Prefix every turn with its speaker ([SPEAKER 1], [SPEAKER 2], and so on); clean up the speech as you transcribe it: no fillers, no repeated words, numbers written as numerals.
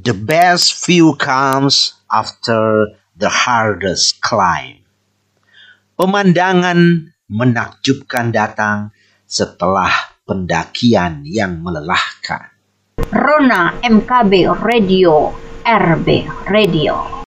[SPEAKER 1] The best view comes after the hardest climb. Pemandangan menakjubkan datang setelah pendakian yang melelahkan.
[SPEAKER 2] Rona MKB Radio, RB Radio.